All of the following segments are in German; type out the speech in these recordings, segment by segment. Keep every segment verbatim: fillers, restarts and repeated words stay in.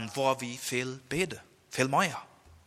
dann war wie viel bete, viel mehr.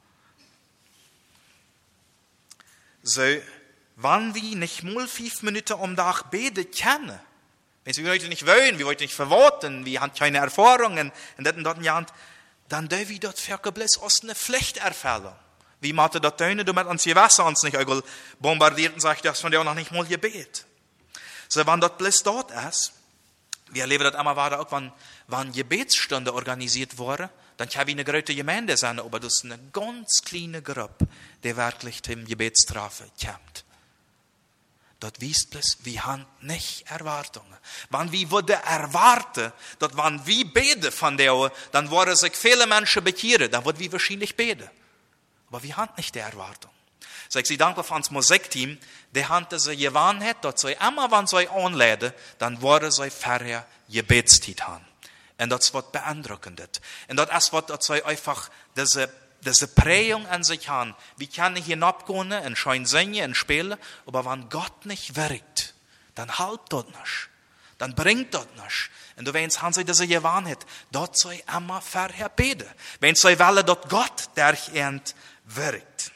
So, wenn wir nicht mal fünf Minuten am Tag beten können, wenn wir heute nicht wollen, wir wollen nicht verwarten, wir haben keine Erfahrungen in diesem dort Jahr, dann dürfen wir dort vergeblis aus einer Pflichterfüllung. Wie macht das tun, du mit uns Gewässer uns nicht einmal bombardiert und sagt, das von dir auch noch nicht mal Gebet. So, wenn das bloß dort ist, wir erleben das immer weiter auch, wenn, wenn Gebetsstunde organisiert wurde, dann kann wir eine große Gemeinde sein, aber das ist eine ganz kleine Gruppe, die wirklich zum Gebetstrafe kommt. Dort wisst bloß, wir haben nicht Erwartungen. Wenn wir würden erwarten, dass wenn wir beten von der, dann würden sich viele Menschen bekehren, dann würden wir wahrscheinlich beten. Aber wir haben nicht die Erwartung. So, ich sie dankbar für das Musikteam, die haben diese Gewohnheit, dass sie immer, wenn sie anladen, dann würden sie vorher Gebetszeit haben. Und das wird beeindruckend. Und das ist, dass sie einfach diese diese Prägung an sich haben. Wir können hinabgehen und schön singen und spielen, aber wenn Gott nicht wirkt, dann halbt das nicht. Dann bringt das nicht. Und du weißt, haben sie diese Gewohnheit, dort soll immer vorher beten. Wenn sie wollen, dass Gott durch ihn wirkt.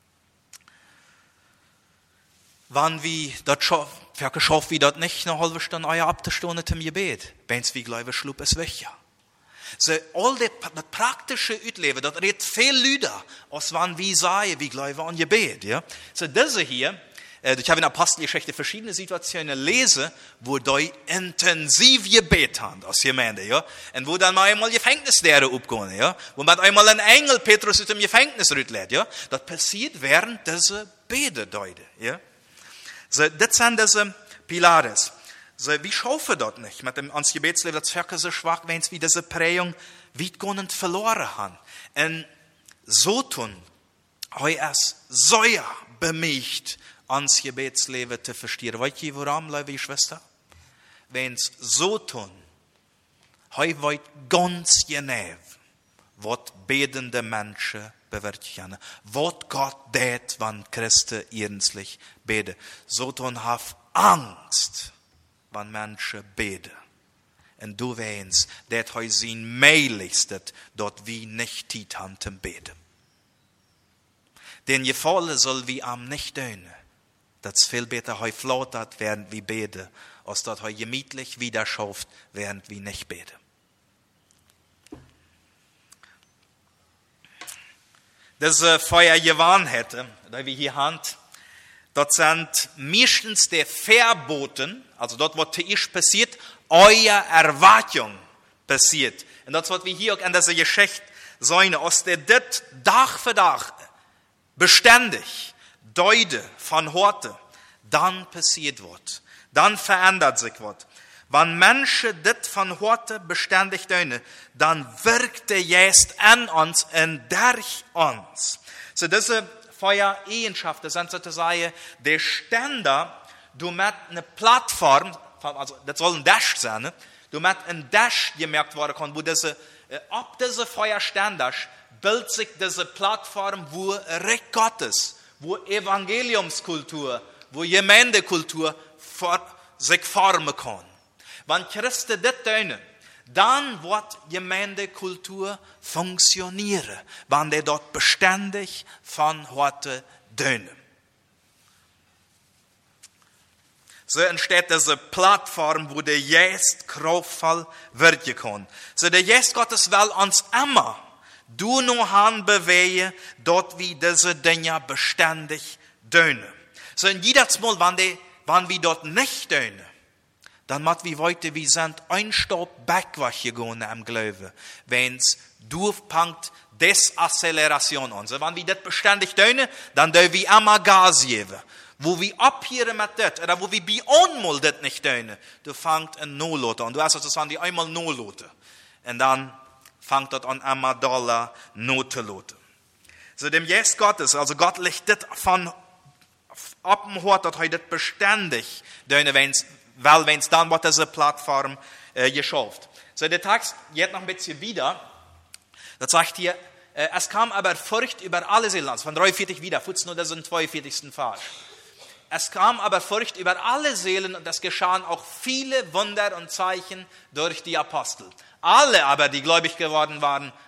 Wenn wir das schaffen, wir schaffen wir das nicht eine halbe Stunde, eine Abstunde zum Gebet. Wenn es wie Glaube schlug, ist weg. So, all das, das praktische Utleben, das redet viel Lüder, als wenn wir sagen, wie Glaube an Gebet, ja. So, diese hier, äh, ich habe in der Apostelgeschichte verschiedene Situationen lesen, wo die intensiv Gebet haben, als Gemeinde, ja. Und wo dann mal einmal Gefängnislehre aufgehen, ja. Wo man einmal ein Engel Petrus aus dem Gefängnis rüttelt, ja. Das passiert während dieser Bededeute, ja. So, das sind diese Pilares. So, wie schaffen das nicht? Mit dem, ans Gebetsleben, das Völker so schwach, wenn es wie diese Prägung weitgehend verloren haben. Und so tun, heu es sehr bemüht, ans Gebetsleben zu verstehen. Weißt du, warum, liebe Schwester? Wenn es so tun, heu weit ganz genau, was betende Menschen bewirken. Was Gott tät, wenn Christen ernstlich beten. So tun, haf Angst, wenn Menschen beten. Und du weißt, dass heu sein Meiligstet, dort wie nicht Zeit haben zum Beten. Den Gefallen soll wie am nicht tun. Das viel besser heu flautert, während wir beten, als dort heu gemütlich wieder schafft, während wir nicht beten. Diese Feuergewohnheiten, die wir hier haben, das sind meistens die Verboten, also dort, was zu euch passiert, eure Erwartung passiert. Und das, was wir hier auch an dieser Geschichte sehen, aus der das Tag für Tag beständig deute von heute, dann passiert wird. Dann verändert sich was. Wenn Menschen das von heute beständig tun, dann wirkt der Geist an uns und durch uns. So diese Feuereigenschaften sind sozusagen der Ständer, du mit einer Plattform, also das soll ein Dash sein, ne? Du mit einem Dash gemerkt werden kann, wo diese, äh, ab diese Feuerständer bildet sich diese Plattform, wo Reich Gottes, wo Evangeliumskultur, wo Gemeindekultur for, sich formen kann. Wenn Christen das tun, dann wird Gemeindekultur funktionieren, wenn der dort beständig von heute tun. So entsteht diese Plattform, wo der Geist kraftvoll wirken kann. So der Geist Gottes will uns immer du nur han bewegen, dort wie diese Dinge beständig tun. So in jedes Mal, wenn, die, wenn wir dort nicht tun, dann macht wie heute, wir sind ein Stopp backwärts gegangen am Glauben, wenn es durchpankt Desacceleration an. So, wenn wir das beständig tun, dann dürfen wir immer Gas geben. Wo wir abhören mit das, oder wo wir bei einmal das nicht tun, du fängt ein Nulllote an. Du hast das, wenn die einmal Nulllote. Und dann fängt das an, immer Dollar Notelote. So dem Geist Gottes, also Gott legt das von ab dem Hort, dass er das beständig tun, wenn es weil wenn es dann wird diese Plattform äh, geschafft. So, der Text geht noch ein bisschen wieder. Das sagt hier, äh, es kam aber Furcht über alle Seelen, von dreiundvierzig wieder, Fuß nur das sind zweiundvierzigsten Vers. Es kam aber Furcht über alle Seelen und es geschahen auch viele Wunder und Zeichen durch die Apostel. Alle aber, die gläubig geworden waren,